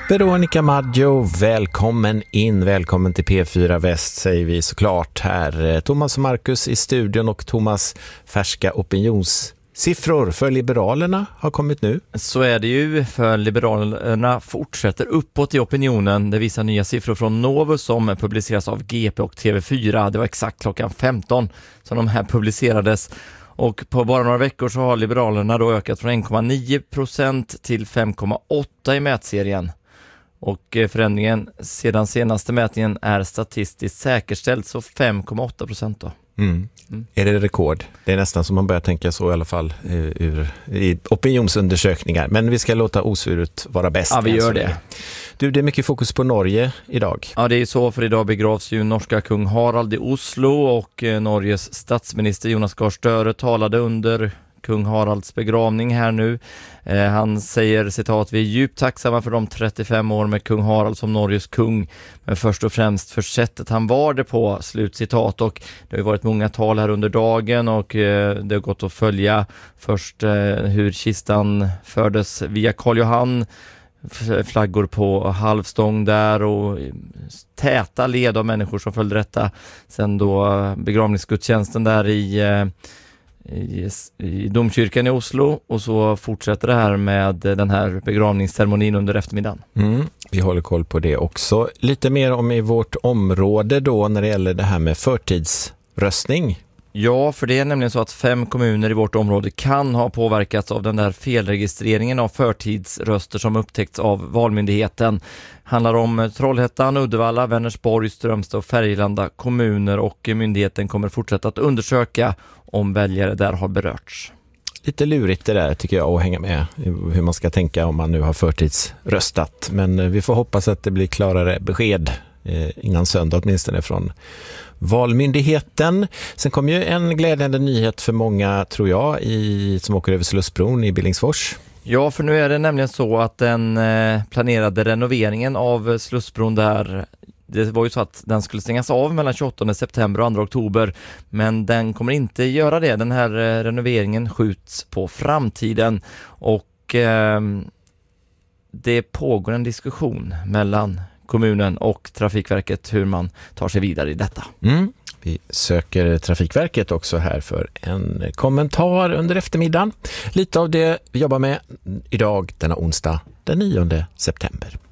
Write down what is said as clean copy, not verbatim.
Veronica Maggio, välkommen in, välkommen till P4 Väst säger vi såklart här. Thomas och Marcus i studion och Thomas färska opinionssiffror för Liberalerna har kommit nu. Så är det ju, för Liberalerna fortsätter uppåt i opinionen. Det visar nya siffror från Novus som publiceras av GP och TV4. Det var exakt klockan 15 som de här publicerades. Och på bara några veckor så har Liberalerna då ökat från 1,9% till 5,8% i mätserien. Och förändringen sedan senaste mätningen är statistiskt säkerställd, så 5,8% då. Är det rekord? Det är nästan som man börjar tänka så i alla fall i opinionsundersökningar. Men vi ska låta osvuret vara bäst. Ja, vi gör det. Du, det är mycket fokus på Norge idag. Ja, det är så, för idag begravs ju norska kung Harald i Oslo och Norges statsminister Jonas Gahr Støre talade under kung Haralds begravning här nu. Han säger citat: "Vi är djupt tacksamma för de 35 år med kung Harald som Norges kung, men först och främst för sättet han var det på", slutcitat. Och det har ju varit många tal här under dagen och det har gått att följa först hur kistan fördes via Karl Johan, flaggor på halvstång där och täta led av människor som följde detta. Sen då begravningsgudstjänsten där i domkyrkan i Oslo, och så fortsätter det här med den här begravningsceremonin under eftermiddagen. Vi håller koll på det också. Lite mer om i vårt område då när det gäller det här med förtidsröstning. Ja, för det är nämligen så att 5 kommuner i vårt område kan ha påverkats av den där felregistreringen av förtidsröster som upptäckts av Valmyndigheten. Handlar om Trollhättan, Uddevalla, Vänersborg, Strömstad och Färgelanda kommuner, och myndigheten kommer fortsätta att undersöka om väljare där har berörts. Lite lurigt det där tycker jag, att hänga med hur man ska tänka om man nu har förtidsröstat. Men vi får hoppas att det blir klarare besked innan söndag åtminstone från Valmyndigheten. Sen kom ju en glädjande nyhet för många, tror jag, som åker över Slussbron i Billingsfors. Ja, för nu är det nämligen så att den planerade renoveringen av Slussbron där, det var ju så att den skulle stängas av mellan 28 september och 2 oktober, men den kommer inte göra det. Den här renoveringen skjuts på framtiden, och det pågår en diskussion mellan kommunen och Trafikverket hur man tar sig vidare i detta. Vi söker Trafikverket också här för en kommentar under eftermiddagen. Lite av det vi jobbar med idag denna onsdag den 9 september.